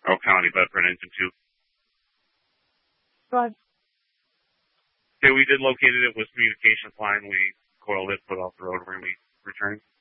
Earl County, Bedford, engine 2. Go ahead. Okay, we did locate it. It was communications line. We coiled it, put off the road when we returned.